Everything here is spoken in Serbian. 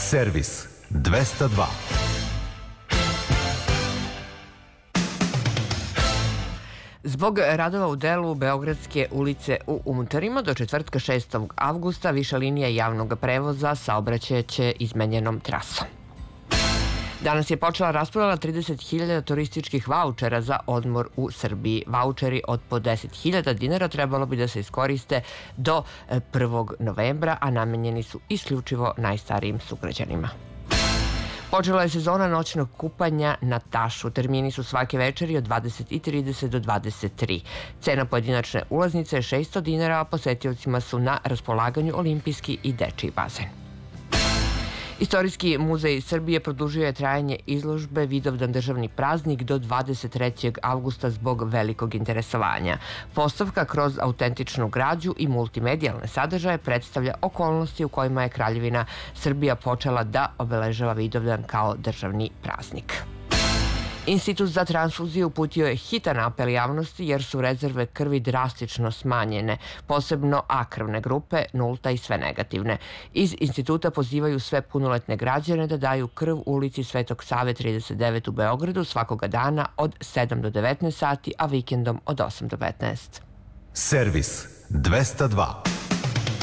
Servis 202. Zbog radova u delu Beogradske ulice u Unutarima do četvrtka 6. avgusta više linija javnog prevoza saobraćaće izmenjenom trasom. Danas je počela raspodela 30.000 turističkih vaučera za odmor u Srbiji. Vaučeri od po 10.000 dinara trebalo bi da se iskoriste do 1. novembra, a namenjeni su isključivo najstarijim sugrađanima. Počela je sezona noćnog kupanja na Tašu. Termini su svake večeri od 20:30 do 23. Cena pojedinačne ulaznice je 600 dinara, a posetiocima su na raspolaganju olimpijski i dečiji bazen. Istorijski muzej Srbije produžio je trajanje izložbe Vidovdan državni praznik do 23. avgusta zbog velikog interesovanja. Postavka kroz autentičnu građu i multimedijalne sadržaje predstavlja okolnosti u kojima je Kraljevina Srbija počela da obeležava Vidovdan kao državni praznik. Institut za transfuziju uputio je hitan apel javnosti jer su rezerve krvi drastično smanjene, posebno A krvne grupe, nulta i sve negativne. Iz instituta pozivaju sve punoletne građane da daju krv u ulici Svetog Save 39 u Beogradu svakoga dana od 7 do 19 sati, a vikendom od 8 do 15. Servis 202.